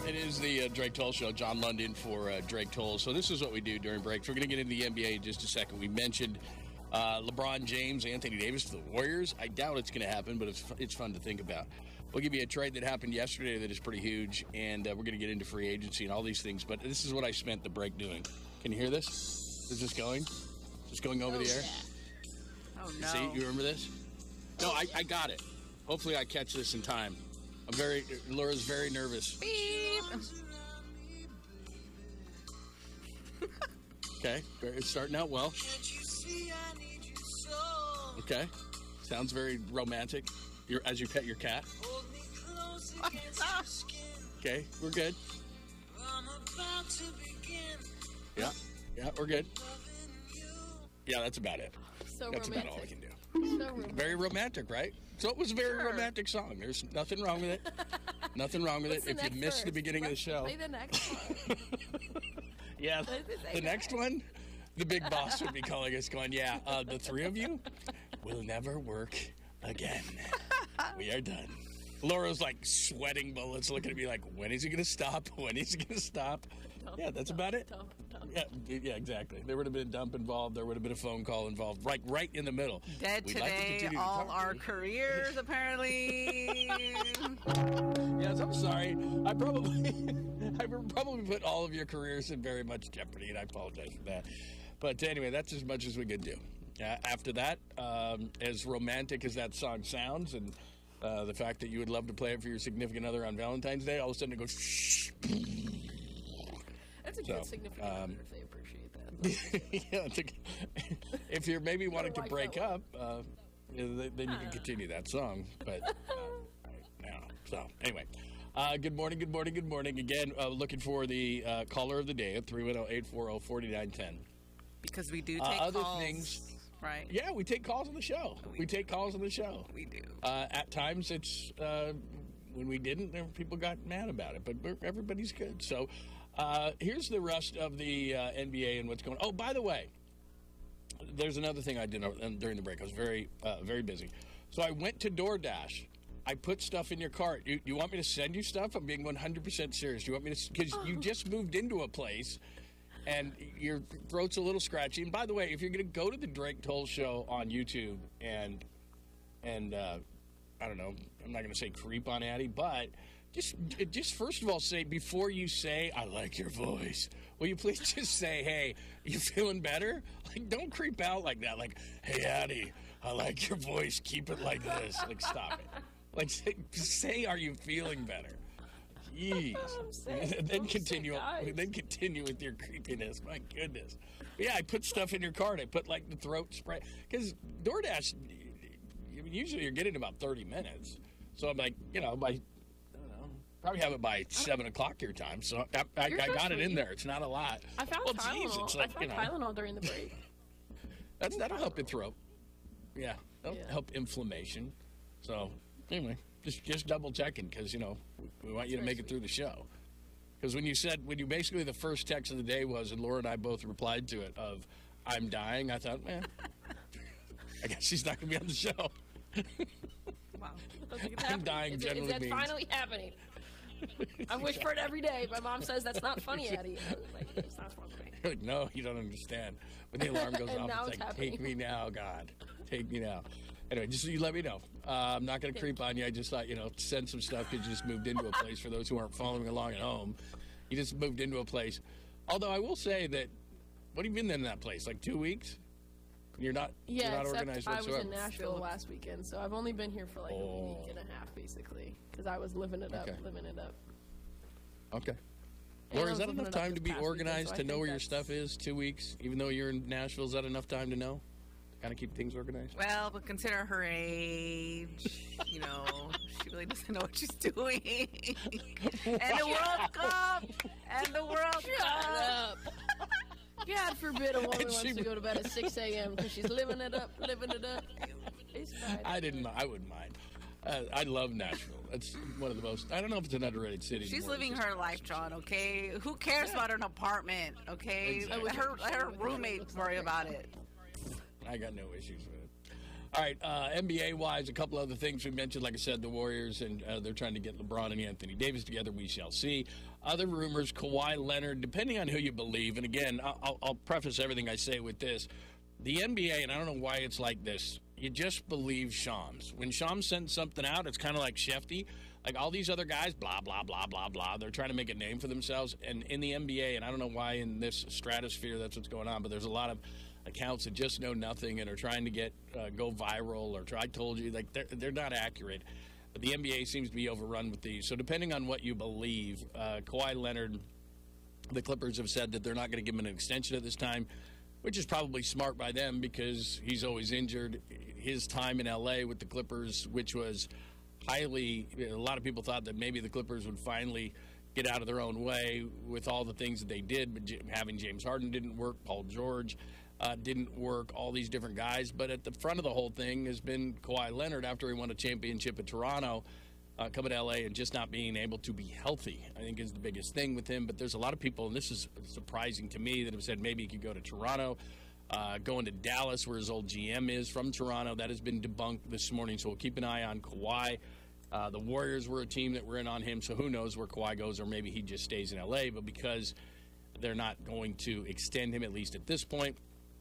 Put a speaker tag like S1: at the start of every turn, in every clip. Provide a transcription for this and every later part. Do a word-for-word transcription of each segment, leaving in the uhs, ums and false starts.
S1: It is the uh, Drake Toll Show. John London for uh, Drake Toll. So this is what we do during breaks. We're going to get into the N B A in just a second. We mentioned uh, LeBron James, Anthony Davis to the Warriors. I doubt it's going to happen, but it's it's fun to think about. We'll give you a trade that happened yesterday that is pretty huge, and uh, we're going to get into free agency and all these things. But this is what I spent the break doing. Can you hear this? Is this going? Is this going over
S2: oh,
S1: the air?
S2: Yeah. Oh, no.
S1: See, you remember this? No, I, I got it. Hopefully I catch this in time. I'm very, Laura's very nervous.
S2: Beep.
S1: Okay, it's starting out well. Okay, sounds very romantic. You're, as you pet your cat. Okay, we're good. Yeah, yeah, we're good. Yeah, that's about it.
S2: So
S1: that's
S2: romantic.
S1: about all I can do.
S2: So romantic.
S1: Very romantic, right? So it was a very
S2: Sure.
S1: romantic song. There's nothing wrong with it. Nothing wrong with
S2: What's
S1: it.
S2: the
S1: If you
S2: next
S1: missed the
S2: verse?
S1: beginning of the show.
S2: Play the next one.
S1: Yeah,
S2: What does it say
S1: the
S2: there?
S1: next one, the big boss would be calling us going, yeah, uh, the three of you will never work again. We are done. Laura's like sweating bullets, looking at me like, when is he going to stop? When is he going to stop?
S2: Dump,
S1: Yeah, that's
S2: dump,
S1: about it.
S2: dump, dump.
S1: Yeah, yeah, exactly. There would have been a dump involved. There would have been a phone call involved, right, right in the middle.
S3: Dead
S1: We'd like to
S3: today,
S1: continue to
S3: all
S1: talk
S3: our
S1: to you.
S3: careers, apparently.
S1: Yes, I'm sorry. I probably, I would probably put all of your careers in very much jeopardy, and I apologize for that. But anyway, that's as much as we could do. Uh, after that, um, as romantic as that song sounds, and uh, the fact that you would love to play it for your significant other on Valentine's Day, all of a sudden it goes shh.
S2: That's a
S1: So,
S2: good significant
S1: um,
S2: other if they appreciate that.
S1: Yeah, to- if you're maybe wanting to
S2: like
S1: break
S2: that
S1: up, uh, then you can continue that song. But uh, right now, so anyway, uh, good morning, good morning, good morning. Again, uh, looking for the uh, caller of the day at three one zero, eight four zero, four nine one zero.
S3: Because we do
S1: Uh,
S3: take
S1: other
S3: calls,
S1: things-
S3: right?
S1: Yeah, we take calls on the show. We take calls on the show.
S3: We do.
S1: Uh, at times, it's uh, when we didn't, there people got mad about it. But we're, everybody's good. So uh, here's the rest of the uh, N B A and what's going on. Oh, by the way, there's another thing I did uh, during the break. I was very, uh, very busy. So I went to DoorDash. I put stuff in your cart. You, you want me to send you stuff? I'm being one hundred percent serious. You want me to? Because you just moved into a place. And your throat's a little scratchy. And by the way, if you're going to go to the Drake Toll Show on YouTube and, and uh, I don't know, I'm not going to say creep on Addie, but just, just first of all say, before you say, I like your voice, will you please just say, hey, you feeling better? Like, don't creep out like that. Like, hey, Addie, I like your voice. Keep it like this. Like, stop it. Like, say, say are you feeling better? Jeez.
S2: sick.
S1: then
S2: I'm
S1: continue.
S2: sick, guys.
S1: Then continue with your creepiness. My goodness. But yeah, I put stuff in your cart. I put like the throat spray because DoorDash. Usually you're getting about thirty minutes. So I'm like, you know, by I don't know, probably have it by seven o'clock your time. So I, I,
S2: You're
S1: I
S2: so
S1: got it in
S2: sweet.
S1: there. It's not a lot.
S2: I found
S1: well,
S2: Tylenol.
S1: geez, it's like,
S2: I found
S1: you know,
S2: Tylenol during the break.
S1: That's, that'll help your throat. Yeah, that'll
S2: Yeah.
S1: help inflammation. So anyway, just just double checking because you know we, we want you to
S2: Very
S1: make it
S2: sweet.
S1: through the show. Because when you said when you basically the first text of the day was, and Laura and I both replied to it of I'm dying. I thought, man, I guess she's not gonna be on the show.
S3: Wow.
S1: I'm dying
S2: Is, it,
S1: generally
S2: is that
S1: means
S2: finally happening? I wish for it every day. My mom says that's not funny, Addie. I was like, it's not funny.
S1: You're like, no, you don't understand. When the alarm goes
S2: And
S1: off,
S2: now
S1: it's
S2: it's
S1: like,
S2: happening.
S1: take me now, God. Take me now. Anyway, just so you let me know. Uh, I'm not going to creep on you. I just thought, you know, send some stuff because you just moved into a place. For those who aren't following along at home, you just moved into a place. Although I will say that, what have you been in that place? Like two weeks? You're not,
S2: Yeah,
S1: you're not
S2: except
S1: organized
S2: I was
S1: whatsoever.
S2: in Nashville last weekend, so I've only been here for like
S1: Oh.
S2: a week and a half, basically, because I was living it up,
S1: Okay.
S2: living it up.
S1: Okay.
S2: And
S1: Laura,
S2: I
S1: is
S2: was
S1: that
S2: living
S1: enough
S2: it up
S1: time
S2: this
S1: to be
S2: past weekend,
S1: organized
S2: so I
S1: to know
S2: think
S1: where your
S2: that's-
S1: stuff is? Two weeks? Even though you're in Nashville, is that enough time to know? Kind of keep things organized?
S3: Well, but consider her age. You know, she really doesn't know what she's doing. And the World Cup. And the World
S2: Shut
S3: Cup.
S2: up. God forbid a woman
S1: And
S2: wants
S1: she-
S2: to go to bed at six a.m. because she's living it up, living it up. It's fine.
S1: I didn't. mi- I wouldn't mind. Uh, I love Nashville. It's one of the most. I don't know if it's an underrated city.
S3: She's
S1: anymore.
S3: living
S1: It's just
S3: her
S1: an
S3: life,
S1: awesome
S3: John,
S1: city.
S3: okay? Who cares about an apartment, okay?
S1: Exactly.
S3: Let her, let her
S2: What it
S3: roommate
S2: looks
S3: worry
S2: like.
S3: about it.
S1: I got no issues with it. All right, uh, N B A-wise, a couple other things we mentioned. Like I said, the Warriors, and uh, they're trying to get LeBron and Anthony Davis together. We shall see. Other rumors, Kawhi Leonard, depending on who you believe. And again, I'll, I'll preface everything I say with this. The N B A, and I don't know why it's like this, you just believe Shams. When Shams sends something out, it's kind of like Shefty. Like all these other guys, blah, blah, blah, blah, blah. They're trying to make a name for themselves. And in the N B A, and I don't know why in this stratosphere that's what's going on, but there's a lot of accounts that just know nothing and are trying to get uh, go viral or try, I told you, like they're, they're not accurate. But the N B A seems to be overrun with these. So depending on what you believe, uh, Kawhi Leonard, the Clippers have said that they're not going to give him an extension at this time, which is probably smart by them because he's always injured. His time in L A with the Clippers, which was highly, a lot of people thought that maybe the Clippers would finally get out of their own way with all the things that they did, but having James Harden didn't work, Paul George uh, didn't work, all these different guys. But at the front of the whole thing has been Kawhi Leonard after he won a championship at Toronto, uh, coming to L A and just not being able to be healthy, I think is the biggest thing with him. But there's a lot of people, and this is surprising to me, that have said maybe he could go to Toronto. Uh, going to Dallas, where his old G M is from Toronto. That has been debunked this morning, so we'll keep an eye on Kawhi. Uh, the Warriors were a team that were in on him, so who knows where Kawhi goes, or maybe he just stays in L A. But because they're not going to extend him, at least at this point,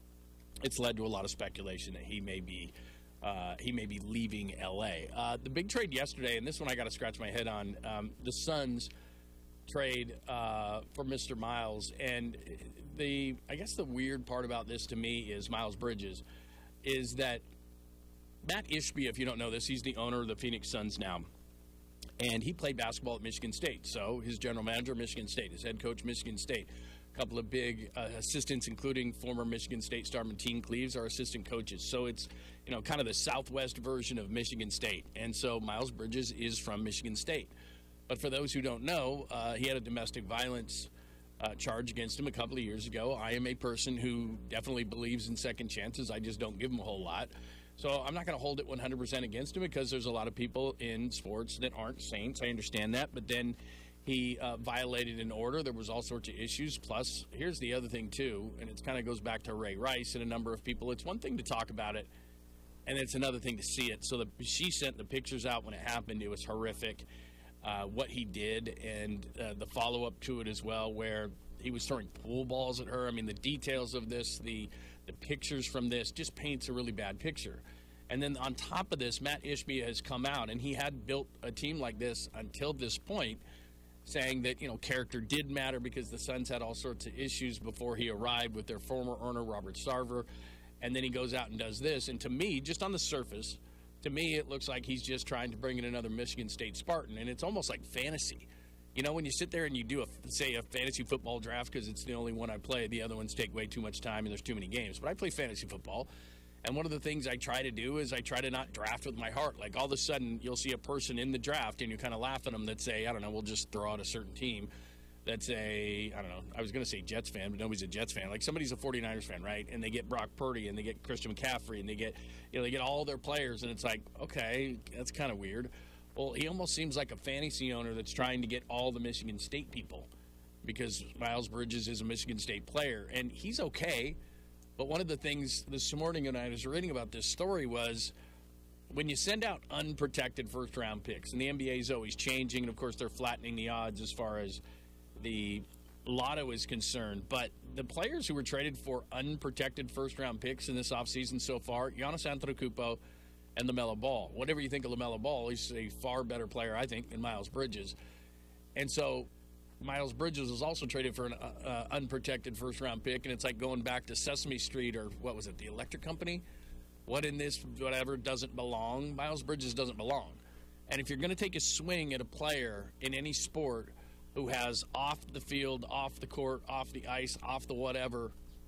S1: it's led to a lot of speculation that he may be uh, he may be leaving L A. Uh, the big trade yesterday, and this one I got to scratch my head on, um, the Suns trade uh, for Mister Miles. And the I guess the weird part about this to me is Miles Bridges, is that Matt Ishbia, if you don't know this, he's the owner of the Phoenix Suns now. And he played basketball at Michigan State. So his general manager, Michigan State, his head coach, Michigan State. A couple of big uh, assistants, including former Michigan State star Mateen Cleaves, are assistant coaches. So it's, you know, kind of the Southwest version of Michigan State. And so Miles Bridges is from Michigan State. But for those who don't know, uh, he had a domestic violence uh, charge against him a couple of years ago. I am a person who definitely believes in second chances. I just don't give them a whole lot. So I'm not going to hold it one hundred percent against him because there's a lot of people in sports that aren't saints. I understand that. But then he uh, violated an order. There was all sorts of issues. Plus, here's the other thing, too, and it kind of goes back to Ray Rice and a number of people. It's one thing to talk about it, and it's another thing to see it. So the, she sent the pictures out when it happened. It was horrific, uh, what he did, and uh, the follow-up to it as well, where he was throwing pool balls at her. I mean, the details of this, the the pictures from this just paints a really bad picture. And then on top of this, Matt Ishbia has come out, and he had built a team like this until this point, saying that, you know, character did matter because the Suns had all sorts of issues before he arrived with their former owner, Robert Sarver. And then he goes out and does this. And to me, just on the surface, to me, it looks like he's just trying to bring in another Michigan State Spartan. And it's almost like fantasy. You know, when you sit there and you do, a, say, a fantasy football draft, because it's the only one I play, the other ones take way too much time and there's too many games. But I play fantasy football. And one of the things I try to do is I try to not draft with my heart. Like all of a sudden you'll see a person in the draft and you kind of laugh at them that say, I don't know, we'll just throw out a certain team that's a, I don't know, I was going to say Jets fan, but nobody's a Jets fan. Like somebody's a forty-niners fan, right? And they get Brock Purdy and they get Christian McCaffrey and they get, you know, they get all their players. And it's like, okay, that's kind of weird. Well, he almost seems like a fantasy owner that's trying to get all the Michigan State people because Miles Bridges is a Michigan State player. And he's okay. But one of the things this morning when I was reading about this story was when you send out unprotected first-round picks, and the N B A is always changing, and, of course, they're flattening the odds as far as the lotto is concerned. But the players who were traded for unprotected first-round picks in this offseason so far, Giannis Antetokounmpo and LaMelo Ball. Whatever you think of LaMelo Ball, he's a far better player, I think, than Miles Bridges. And so Miles Bridges was also traded for an uh, uh, unprotected first-round pick, and it's like going back to Sesame Street or, what was it, the electric company? What in this, whatever, doesn't belong? Miles Bridges doesn't belong. And if you're going to take a swing at a player in any sport who has off the field, off the court, off the ice, off the whatever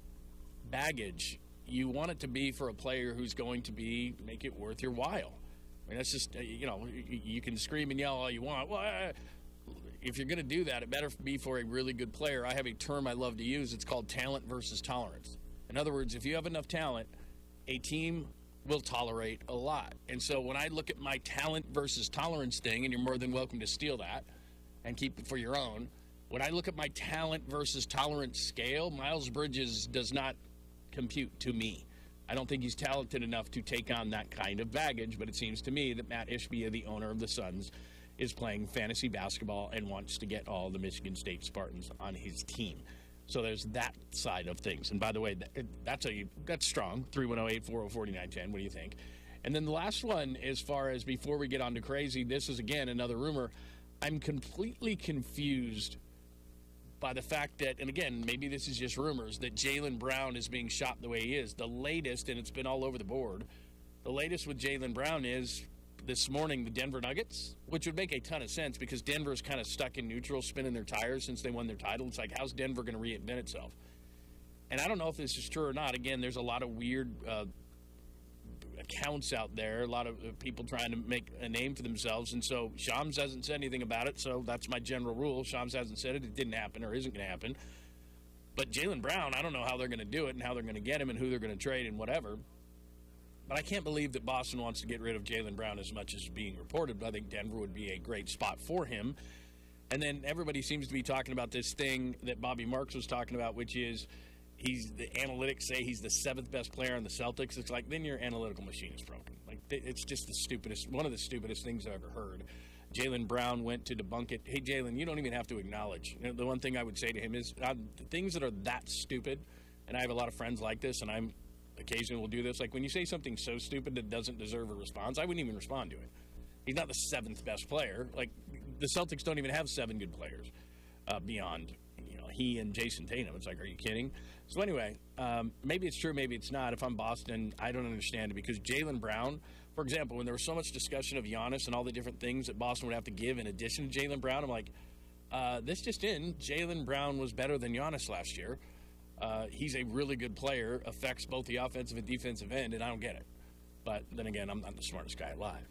S1: baggage, you want it to be for a player who's going to be make it worth your while. I mean, that's just, you know, you, you can scream and yell all you want. Well, uh, if you're going to do that, it better be for a really good player. I have a term I love to use. It's called talent versus tolerance. In other words, if you have enough talent, a team will tolerate a lot. And so when I look at my talent versus tolerance thing, and you're more than welcome to steal that and keep it for your own, when I look at my talent versus tolerance scale, Miles Bridges does not compute to me. I don't think he's talented enough to take on that kind of baggage, but it seems to me that Matt Ishbia, the owner of the Suns, is playing fantasy basketball and wants to get all the Michigan State Spartans on his team. So there's that side of things. And by the way, that, that's a that's strong. three one zero, eight four zero, four nine one zero. What do you think? And then the last one, as far as before we get on to crazy, this is, again, another rumor. I'm completely confused by the fact that, and again, maybe this is just rumors, that Jaylen Brown is being shot the way he is. The latest, and it's been all over the board, the latest with Jaylen Brown is this morning the Denver Nuggets, which would make a ton of sense because Denver's kind of stuck in neutral, spinning their tires since they won their title. It's like, how's Denver going to reinvent itself? And I don't know if this is true or not. Again, there's a lot of weird uh, accounts out there, a lot of people trying to make a name for themselves, and so Shams hasn't said anything about it, so that's my general rule. Shams hasn't said it, it didn't happen or isn't going to happen. But Jaylen Brown, I don't know how they're going to do it and how they're going to get him and who they're going to trade and whatever. But I can't believe that Boston wants to get rid of Jaylen Brown as much as being reported, but I think Denver would be a great spot for him. And then everybody seems to be talking about this thing that Bobby Marks was talking about, which is he's the analytics say he's the seventh best player on the Celtics. It's like, then your analytical machine is broken. Like, it's just the stupidest, one of the stupidest things I've ever heard. Jaylen Brown went to debunk it. Hey, Jaylen, you don't even have to acknowledge. You know, the one thing I would say to him is uh, things that are that stupid, and I have a lot of friends like this, and I'm occasionally will do this. Like, when you say something so stupid that doesn't deserve a response, I wouldn't even respond to it. He's not the seventh best player. Like, the Celtics don't even have seven good players uh, beyond, you know, he and Jason Tatum. It's like, are you kidding? So anyway, um, maybe it's true, maybe it's not. If I'm Boston, I don't understand it because Jaylen Brown, for example, when there was so much discussion of Giannis and all the different things that Boston would have to give in addition to Jaylen Brown, I'm like, uh, this just in, Jaylen Brown was better than Giannis last year. Uh, he's a really good player, affects both the offensive and defensive end, and I don't get it. But then again, I'm not the smartest guy alive.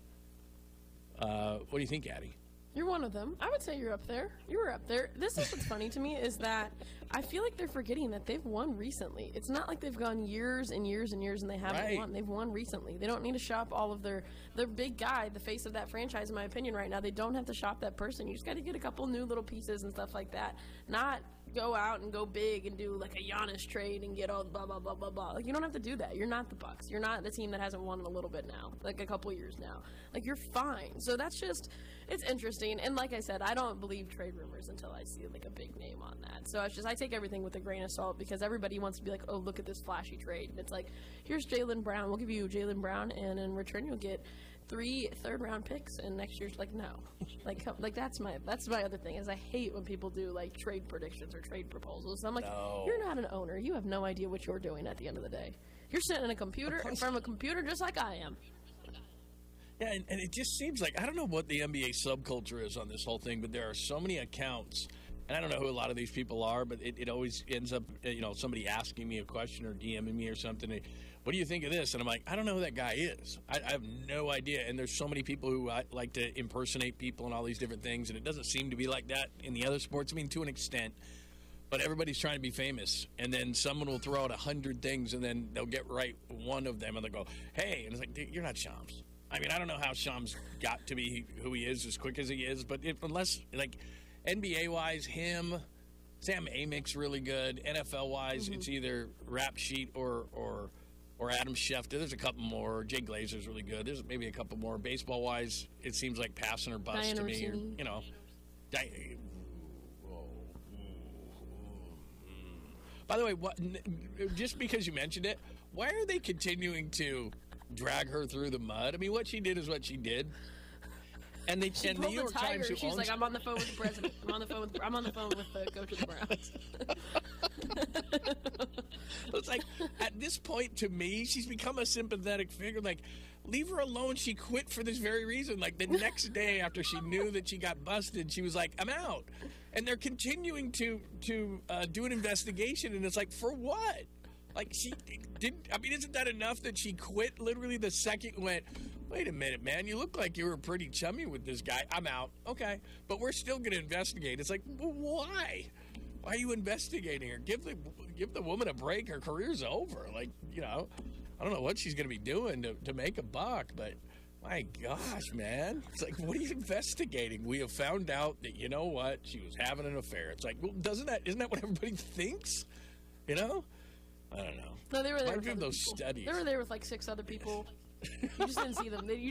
S1: Uh, what do you think, Addie?
S2: You're one of them. I would say you're up there. You were up there. This is what's funny to me is that I feel like they're forgetting that they've won recently. It's not like they've gone years and years and years and they haven't
S1: Right.
S2: won. They've won recently. They don't need to shop all of their their big guy, the face of that franchise, in my opinion, right now. They don't have to shop that person. You just got to get a couple new little pieces and stuff like that. Not go out and go big and do like a Giannis trade and get all blah, blah, blah, blah, blah. Like, you don't have to do that. You're not the Bucks. You're not the team that hasn't won in a little bit now, like a couple years now. Like, you're fine. So that's just, it's interesting. And like I said, I don't believe trade rumors until I see like a big name on that. So it's just, I take everything with a grain of salt because everybody wants to be like, oh, look at this flashy trade. And it's like, here's Jaylen Brown. We'll give you Jaylen Brown, and in return you'll get three third round picks, and next year's like, no. Like, like that's my that's my other thing is I hate when people do like trade predictions or trade proposals. I'm like,
S1: No.
S2: You're not an owner. You have no idea what you're doing at the end of the day. You're sitting in a computer in front of a computer just like I am.
S1: Yeah, and, and it just seems like, I don't know what the N B A subculture is on this whole thing, but there are so many accounts, and I don't know who a lot of these people are, but it, it always ends up, you know, somebody asking me a question or DMing me or something. And, what do you think of this? And I'm like, I don't know who that guy is. I, I have no idea. And there's so many people who I, like to impersonate people and all these different things, and it doesn't seem to be like that in the other sports. I mean, to an extent. But everybody's trying to be famous, and then someone will throw out a hundred things, and then they'll get right one of them, and they'll go, hey. And it's like, dude, you're not Shams. I mean, I don't know how Shams got to be who he is as quick as he is, but if, unless, like, N B A-wise, him, Sam Amick's really good. N F L-wise, mm-hmm. It's either Rap Sheet or or – or Adam Schefter. There's a couple more. Jay Glazer's really good. There's maybe a couple more. Baseball-wise, it seems like passing or bust
S2: Diana
S1: to me. Or,
S2: Rossini.
S1: you know. Di- By the way, what, just because you mentioned it, why are they continuing to drag her through the mud? I mean, what she did is what she did. And they
S2: She
S1: and the
S2: pulled
S1: New
S2: the
S1: York
S2: tiger.
S1: Times. who
S2: She's
S1: owns-
S2: like, I'm on the phone with the president. I'm on the phone with. I'm on the phone with the coach of the Browns.
S1: It's like, at this point, to me, she's become a sympathetic figure. Like, leave her alone. She quit for this very reason. Like, the next day after she knew that she got busted, she was like, I'm out. And they're continuing to to uh, do an investigation, and it's like, for what? Like, she didn't, I mean, isn't that enough that she quit literally the second went, wait a minute, man, you look like you were pretty chummy with this guy. I'm out. Okay. But we're still going to investigate. It's like, well, why? Why are you investigating her? Give the give the woman a break. Her career's over. Like, you know, I don't know what she's going to be doing to, to make a buck, but my gosh, man. It's like, what are you investigating? We have found out that, you know what, she was having an affair. It's like, well, doesn't that, isn't that what everybody thinks? You know? I don't know.
S2: No, they were there.
S1: Why
S2: with
S1: do
S2: other
S1: those
S2: people.
S1: studies?
S2: They were there with like six other people. You just didn't see them. They, you